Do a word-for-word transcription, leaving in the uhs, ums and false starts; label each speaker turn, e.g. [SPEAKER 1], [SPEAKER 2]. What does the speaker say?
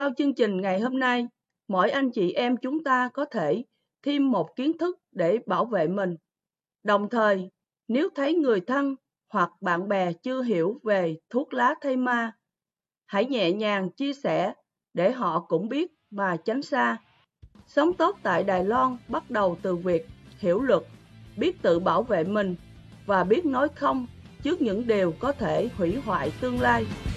[SPEAKER 1] Sau chương trình ngày hôm nay, mỗi anh chị em chúng ta có thể thêm một kiến thức để bảo vệ mình. Đồng thời, nếu thấy người thân hoặc bạn bè chưa hiểu về thuốc lá thay ma, hãy nhẹ nhàng chia sẻ để họ cũng biết mà tránh xa. Sống tốt tại Đài Loan bắt đầu từ việc hiểu luật, biết tự bảo vệ mình và biết nói không trước những điều có thể hủy hoại tương lai.